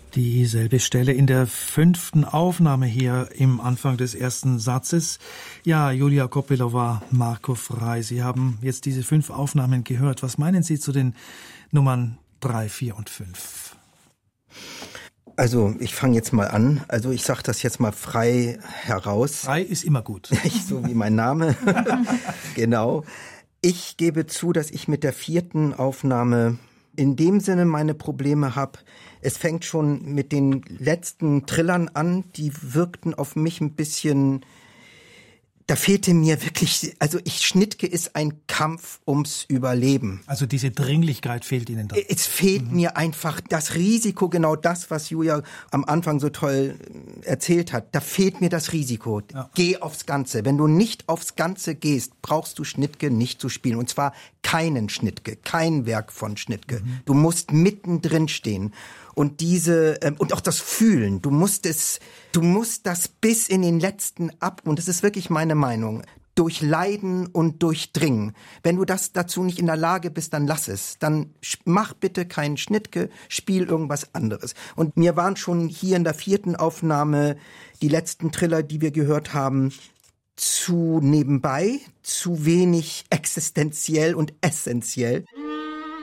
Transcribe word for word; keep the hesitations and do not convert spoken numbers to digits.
Dieselbe Stelle in der fünften Aufnahme hier im Anfang des ersten Satzes. Ja, Julia Kopylova, Marco Frey, Sie haben jetzt diese fünf Aufnahmen gehört. Was meinen Sie zu den Nummern drei, vier und fünf? Also ich fange jetzt mal an. Also ich sage das jetzt mal frei heraus. Frei ist immer gut. So wie mein Name. Genau. Ich gebe zu, dass ich mit der vierten Aufnahme in dem Sinne meine Probleme habe. Es fängt schon mit den letzten Trillern an, die wirkten auf mich ein bisschen, da fehlte mir wirklich, also ich Schnittke ist ein Kampf ums Überleben. Also diese Dringlichkeit fehlt Ihnen da? Es fehlt mhm. mir einfach das Risiko, genau das, was Julia am Anfang so toll erzählt hat. Da fehlt mir das Risiko. Ja. Geh aufs Ganze. Wenn du nicht aufs Ganze gehst, brauchst du Schnittke nicht zu spielen. Und zwar keinen Schnittke, kein Werk von Schnittke. Mhm. Du musst mittendrin stehen. Und diese, ähm, und auch das Fühlen. Du musst es, du musst das bis in den letzten ab, und das ist wirklich meine Meinung, durchleiden und durchdringen. Wenn du das dazu nicht in der Lage bist, dann lass es. Dann mach bitte keinen Schnittke, spiel irgendwas anderes. Und mir waren schon hier in der vierten Aufnahme die letzten Triller, die wir gehört haben, zu nebenbei, zu wenig existenziell und essentiell.